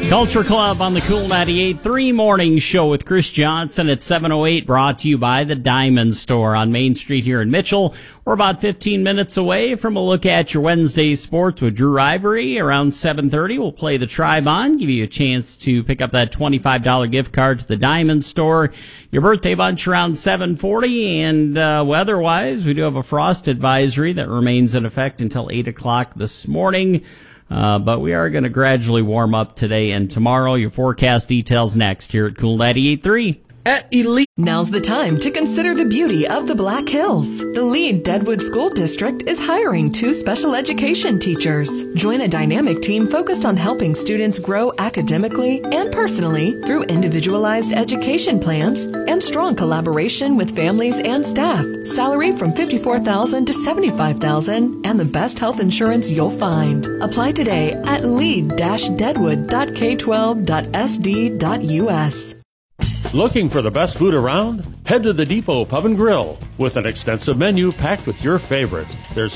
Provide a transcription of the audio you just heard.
Culture Club on the Cool 98.3 morning show with Chris Johnson at 7:08, brought to you by the Diamond Store on Main Street here in Mitchell. We're about 15 minutes away from a look at your Wednesday sports with Drew Ivory. Around 7:30, we'll play the Tribe On, give you a chance to pick up that $25 gift card to the Diamond Store. Your birthday bunch around 7:40, and weather-wise, we do have a frost advisory that remains in effect until 8 o'clock this morning. But we are going to gradually warm up today and tomorrow. Your forecast details next here at Cool 98.3. At Elite. Now's the time to consider the beauty of the Black Hills. The Lead Deadwood School District is hiring 2 special education teachers. Join a dynamic team focused on helping students grow academically and personally through individualized education plans and strong collaboration with families and staff. Salary from $54,000 to $75,000 and the best health insurance you'll find. Apply today at lead-deadwood.k12.sd.us. Looking for the best food around? Head to the Depot Pub and Grill. With an extensive menu packed with your favorites, there's